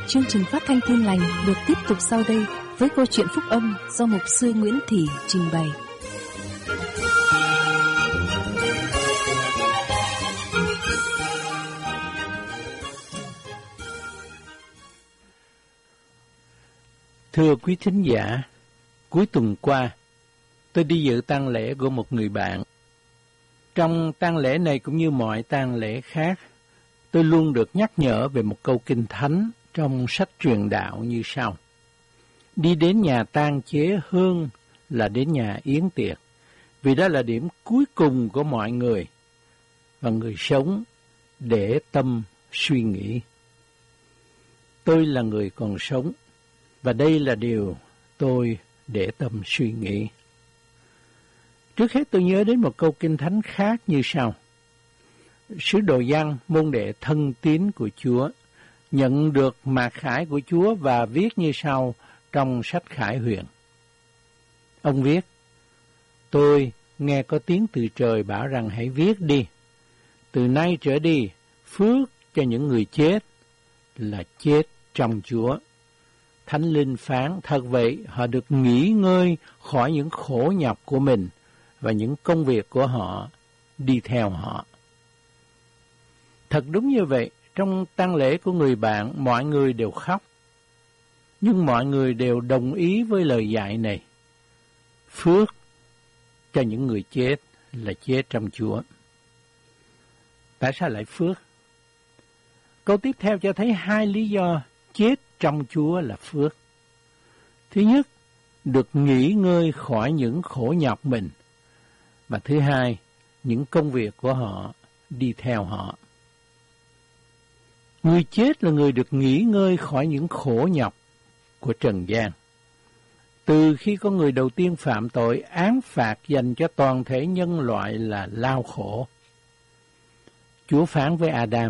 Chương trình phát thanh Tin Lành được tiếp tục sau đây với câu chuyện phúc âm do mục sư Nguyễn Thị trình bày. Thưa quý thính giả, cuối tuần qua, tôi đi dự tang lễ của một người bạn. Trong tang lễ này cũng như mọi tang lễ khác, tôi luôn được nhắc nhở về một câu kinh thánh trong sách truyền đạo như sau: đi đến nhà tang chế hơn là đến nhà yến tiệc, vì đó là điểm cuối cùng của mọi người, và người sống để tâm suy nghĩ. Tôi là người còn sống, và đây là điều tôi để tâm suy nghĩ. Trước hết tôi nhớ đến một câu kinh thánh khác như sau: sứ đồ Giăng, môn đệ thân tín của Chúa, nhận được mạc khải của Chúa và viết như sau trong sách Khải Huyền. Ông viết: tôi nghe có tiếng từ trời bảo rằng hãy viết đi. Từ nay trở đi, phước cho những người chết là chết trong Chúa. Thánh Linh phán: thật vậy, họ được nghỉ ngơi khỏi những khổ nhọc của mình, và những công việc của họ đi theo họ. Thật đúng như vậy, trong tang lễ của người bạn, mọi người đều khóc. Nhưng mọi người đều đồng ý với lời dạy này: phước cho những người chết là chết trong Chúa. Tại sao lại phước? Câu tiếp theo cho thấy hai lý do chết trong Chúa là phước. Thứ nhất, được nghỉ ngơi khỏi những khổ nhọc mình. Và thứ hai, những công việc của họ đi theo họ. Người chết là người được nghỉ ngơi khỏi những khổ nhọc của trần gian. Từ khi con người đầu tiên phạm tội, án phạt dành cho toàn thể nhân loại là lao khổ. Chúa phán với Adam: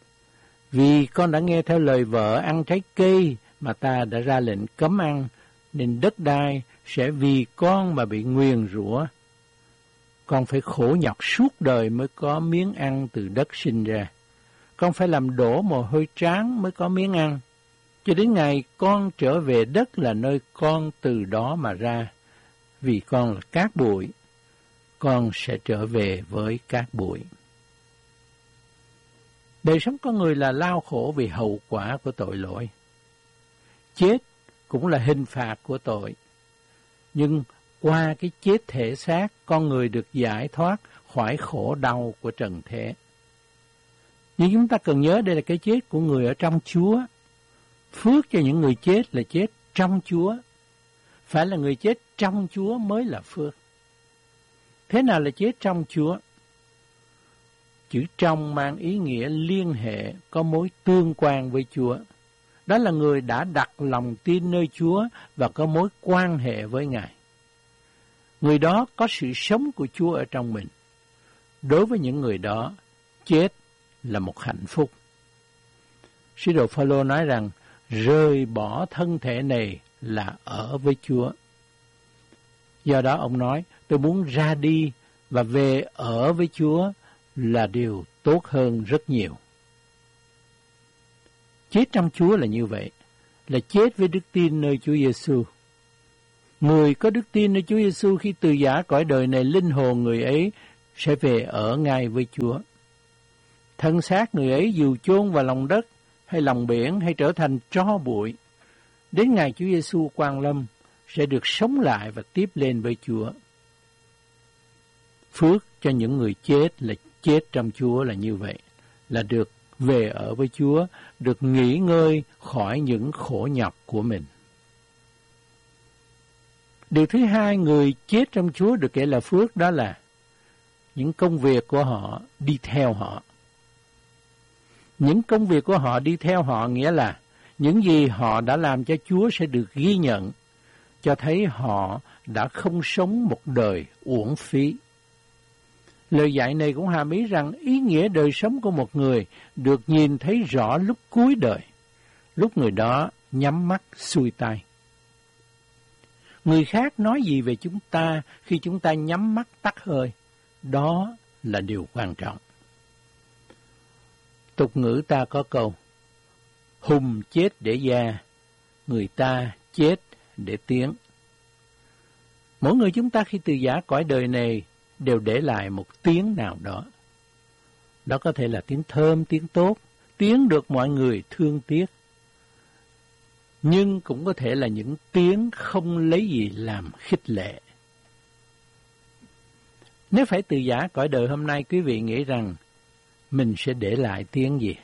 vì con đã nghe theo lời vợ ăn trái cây mà ta đã ra lệnh cấm ăn, nên đất đai sẽ vì con mà bị nguyền rủa. Con phải khổ nhọc suốt đời mới có miếng ăn từ đất sinh ra. Con phải làm đổ mồ hôi trán mới có miếng ăn. Cho đến ngày con trở về đất là nơi con từ đó mà ra. Vì con là cát bụi, con sẽ trở về với cát bụi. Đời sống con người là lao khổ vì hậu quả của tội lỗi. Chết cũng là hình phạt của tội. Nhưng qua cái chết thể xác, con người được giải thoát khỏi khổ đau của trần thế. Nhưng chúng ta cần nhớ đây là cái chết của người ở trong Chúa. Phước cho những người chết là chết trong Chúa. Phải là người chết trong Chúa mới là phước. Thế nào là chết trong Chúa? Chữ trong mang ý nghĩa liên hệ, có mối tương quan với Chúa. Đó là người đã đặt lòng tin nơi Chúa và có mối quan hệ với Ngài. Người đó có sự sống của Chúa ở trong mình. Đối với những người đó, chết là một hạnh phúc. Sứ đồ Phao-lô nói rằng rời bỏ thân thể này là ở với Chúa. Do đó ông nói, tôi muốn ra đi và về ở với Chúa là điều tốt hơn rất nhiều. Chết trong Chúa là như vậy, là chết với đức tin nơi Chúa Giêsu. Người có đức tin nơi Chúa Giêsu khi từ giã cõi đời này, linh hồn người ấy sẽ về ở ngay với Chúa. Thân xác người ấy dù chôn vào lòng đất hay lòng biển hay trở thành tro bụi, đến ngày Chúa Giêsu quang lâm sẽ được sống lại và tiếp lên với Chúa. Phước cho những người chết là chết trong Chúa là như vậy, là được về ở với Chúa, được nghỉ ngơi khỏi những khổ nhọc của mình. Điều thứ hai, người chết trong Chúa được kể là phước, đó là những công việc của họ đi theo họ. Những công việc của họ đi theo họ nghĩa là những gì họ đã làm cho Chúa sẽ được ghi nhận, cho thấy họ đã không sống một đời uổng phí. Lời dạy này cũng hàm ý rằng ý nghĩa đời sống của một người được nhìn thấy rõ lúc cuối đời, lúc người đó nhắm mắt xuôi tay. Người khác nói gì về chúng ta khi chúng ta nhắm mắt tắt hơi, đó là điều quan trọng. Tục ngữ ta có câu, hùng chết để già, người ta chết để tiếng. Mỗi người chúng ta khi từ giã cõi đời này đều để lại một tiếng nào đó. Đó có thể là tiếng thơm, tiếng tốt, tiếng được mọi người thương tiếc. Nhưng cũng có thể là những tiếng không lấy gì làm khích lệ. Nếu phải từ giã cõi đời hôm nay, quý vị nghĩ rằng mình sẽ để lại tiếng gì?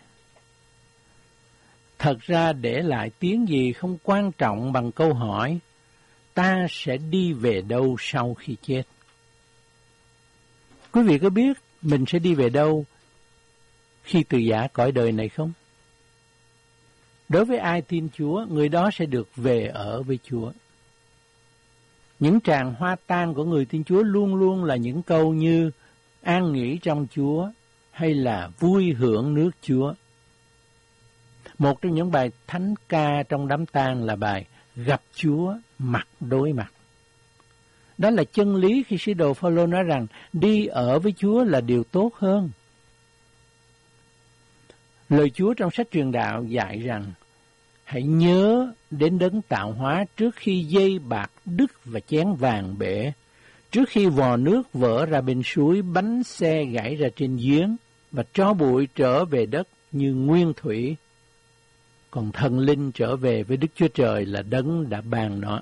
Thật ra để lại tiếng gì không quan trọng bằng câu hỏi ta sẽ đi về đâu sau khi chết. Quý vị có biết mình sẽ đi về đâu khi từ giã cõi đời này không? Đối với ai tin Chúa, người đó sẽ được về ở với Chúa. Những tràng hoa tang của người tin Chúa luôn luôn là những câu như an nghỉ trong Chúa hay là vui hưởng nước Chúa. Một trong những bài thánh ca trong đám tang là bài gặp Chúa mặt đối mặt. Đó là chân lý khi sứ đồ Phao-lô nói rằng đi ở với Chúa là điều tốt hơn. Lời Chúa trong sách truyền đạo dạy rằng hãy nhớ đến đấng tạo hóa trước khi dây bạc đứt và chén vàng bể, trước khi vò nước vỡ ra bên suối, bánh xe gãy ra trên giếng và tro bụi trở về đất như nguyên thủy. Còn thần linh trở về với Đức Chúa Trời là đấng đã ban nó.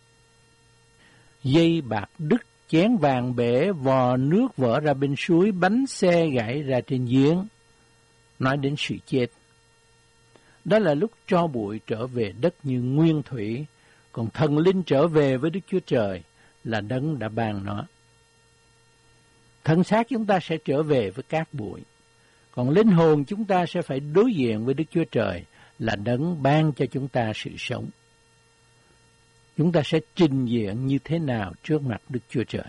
Dây bạc đứt, chén vàng bể, vò nước vỡ ra bên suối, bánh xe gãy ra trên giếng. Nói đến sự chết. Đó là lúc tro bụi trở về đất như nguyên thủy, còn thần linh trở về với Đức Chúa Trời là đấng đã ban nó. Thân xác chúng ta sẽ trở về với cát bụi, còn linh hồn chúng ta sẽ phải đối diện với Đức Chúa Trời là đấng ban cho chúng ta sự sống. Chúng ta sẽ trình diện như thế nào trước mặt Đức Chúa Trời?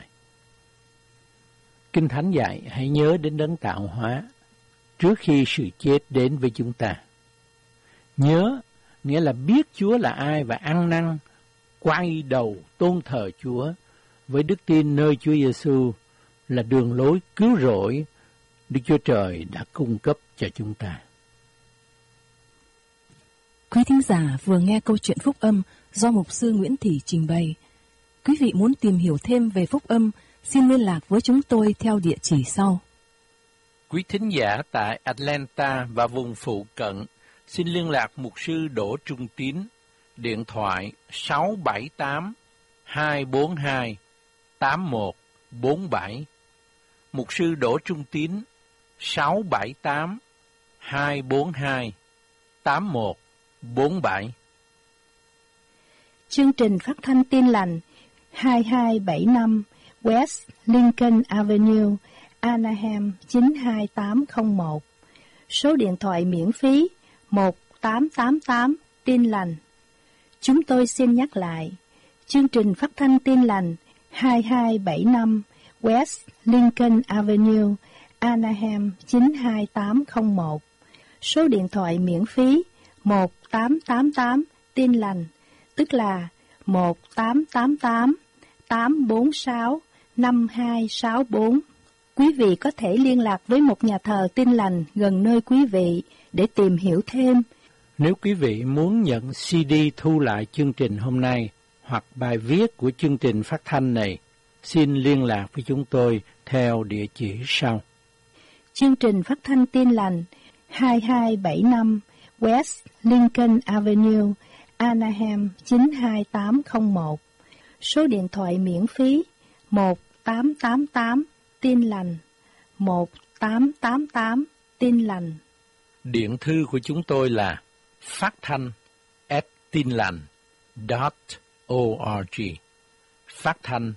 Kinh Thánh dạy hãy nhớ đến đấng tạo hóa trước khi sự chết đến với chúng ta. Nhớ nghĩa là biết Chúa là ai và ăn năn, quay đầu tôn thờ Chúa với đức tin nơi Chúa Giêsu là đường lối cứu rỗi Đức Chúa Trời đã cung cấp cho chúng ta. Quý thính giả vừa nghe câu chuyện phúc âm do mục sư Nguyễn Thị trình bày. Quý vị muốn tìm hiểu thêm về phúc âm, xin liên lạc với chúng tôi theo địa chỉ sau. Quý thính giả tại Atlanta và vùng phụ cận xin liên lạc mục sư Đỗ Trung Tín, điện thoại 678 242 8147. Mục sư Đỗ Trung Tín 678 242 8147. Chương trình phát thanh Tin Lành 2275 West Lincoln Avenue, Anaheim 92801. Số điện thoại miễn phí 1888 Tin Lành. Chúng tôi xin nhắc lại, chương trình phát thanh Tin Lành 2275 West Lincoln Avenue, Anaheim 92801. Số điện thoại miễn phí 1888 Tin Lành, tức là 1888 846 5264. Quý vị có thể liên lạc với một nhà thờ Tin Lành gần nơi quý vị để tìm hiểu thêm. Nếu quý vị muốn nhận CD thu lại chương trình hôm nay hoặc bài viết của chương trình phát thanh này, xin liên lạc với chúng tôi theo địa chỉ sau. Chương trình phát thanh Tin Lành 2275 West Lincoln Avenue, Anaheim 92801. Số điện thoại miễn phí 1888 Tin Lành, 1888 Tin Lành. Điện thư của chúng tôi là phát thanh @tinlành.org. Phát thanh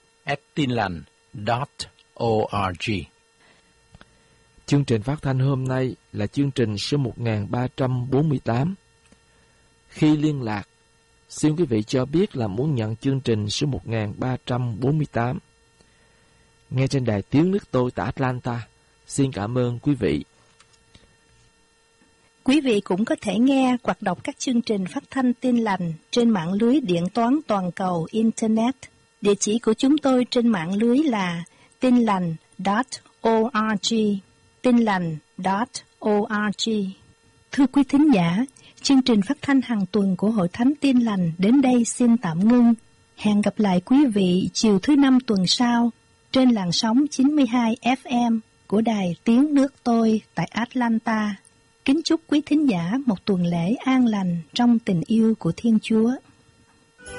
@tinlành.org. Chương trình phát thanh hôm nay là chương trình số 1348. Khi liên lạc, xin quý vị cho biết là muốn nhận chương trình số 1348. Nghe trên đài Tiếng Nước Tôi tại Atlanta. Xin cảm ơn quý vị. Quý vị cũng có thể nghe hoặc đọc các chương trình phát thanh Tin Lành trên mạng lưới điện toán toàn cầu Internet. Địa chỉ của chúng tôi trên mạng lưới là tinlành.org, tinlành.org. Thưa quý thính giả, chương trình phát thanh hàng tuần của Hội Thánh Tin Lành đến đây xin tạm ngưng. Hẹn gặp lại quý vị chiều thứ Năm tuần sau trên làn sóng 92 FM của Đài Tiếng Nước Tôi tại Atlanta. Kính chúc quý thính giả một tuần lễ an lành trong tình yêu của Thiên Chúa.